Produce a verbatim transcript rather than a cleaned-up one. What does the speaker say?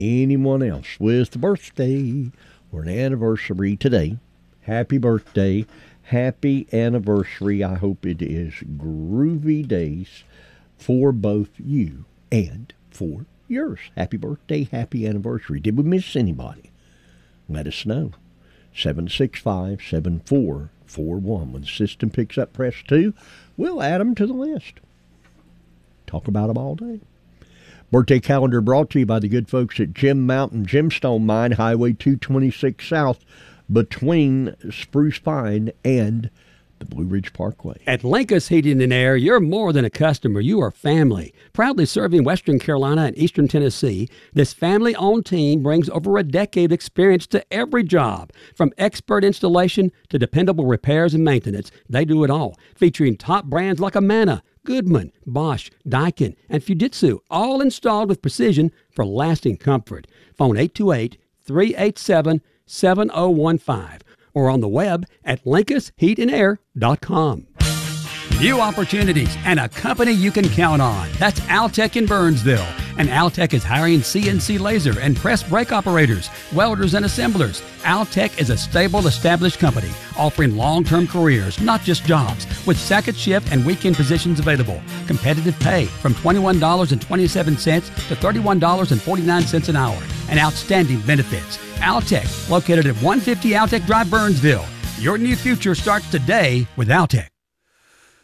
anyone else with a birthday or an anniversary today, happy birthday, happy anniversary. I hope it is groovy days for both you and for yours. Happy birthday, happy anniversary. Did we miss anybody? Let us know. seven six five, seven four four one. When the system picks up, press two. We'll add them to the list. Talk about them all day. Birthday calendar brought to you by the good folks at Jim Mountain Gemstone Mine, Highway two twenty-six South, between Spruce Pine and the Blue Ridge Parkway. At Linkus Heating and Air, you're more than a customer. You are family. Proudly serving Western Carolina and Eastern Tennessee, this family-owned team brings over a decade of experience to every job. From expert installation to dependable repairs and maintenance, they do it all. Featuring top brands like Amana, Goodman, Bosch, Daikin, and Fujitsu, all installed with precision for lasting comfort. Phone eight two eight, three eight seven, seven zero one five or on the web at linkus heat and air dot com. New opportunities and a company you can count on. That's Altec in Burnsville. And Altec is hiring C N C laser and press brake operators, welders, and assemblers. Altec is a stable, established company offering long-term careers, not just jobs, with second shift and weekend positions available. Competitive pay from twenty-one dollars and twenty-seven cents to thirty-one dollars and forty-nine cents an hour. And outstanding benefits. Altec, located at one fifty Altec Drive, Burnsville. Your new future starts today with Altec.